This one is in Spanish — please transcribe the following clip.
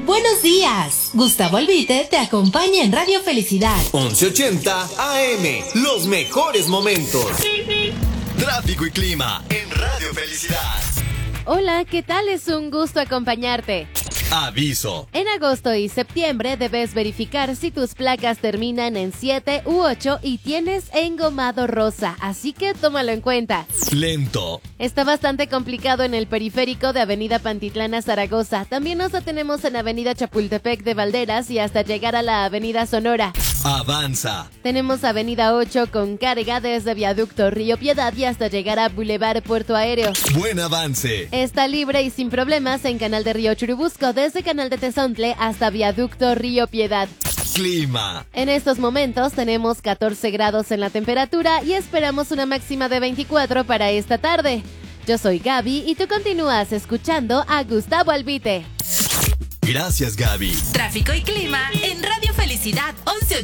Buenos días. Gustavo Albite te acompaña en Radio Felicidad. 1180 AM. Los mejores momentos. Tráfico y clima en Radio Felicidad. Hola, ¿qué tal? Es un gusto acompañarte. Aviso. En agosto y septiembre debes verificar si tus placas terminan en 7 u 8 y tienes engomado rosa, así que tómalo en cuenta. Lento. Está bastante complicado en el periférico de Avenida Pantitlán a Zaragoza. También nos detenemos en Avenida Chapultepec de Valderas y hasta llegar a la Avenida Sonora. Avanza. Tenemos Avenida 8 con carga desde Viaducto Río Piedad y hasta llegar a Boulevard Puerto Aéreo. Buen avance. Está libre y sin problemas en Canal de Río Churubusco desde Canal de Tezontle hasta Viaducto Río Piedad. Clima. En estos momentos tenemos 14 grados en la temperatura y esperamos una máxima de 24 para esta tarde. Yo soy Gaby y tú continúas escuchando a Gustavo Albite. Gracias, Gaby. Tráfico y clima en Radio Felicidad 1180.